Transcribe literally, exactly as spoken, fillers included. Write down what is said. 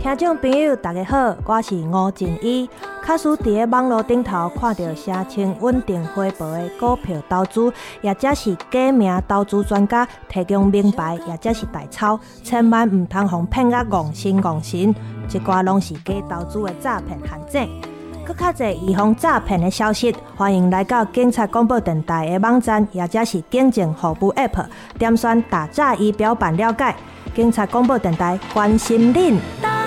听众朋友大家好，我是吴静怡。假使伫咧网络顶头看到声称稳定回报的股票投资，也或是假名投资专家提供名牌，也或是代抄，千万唔通互骗啊戆神戆神，一寡拢是假投资的诈骗陷阱。更较侪预防诈骗的消息，欢迎来到警察广播电台的网站，也或是警政服务 App， 点选打诈仪表板了解。警察广播电台关心恁。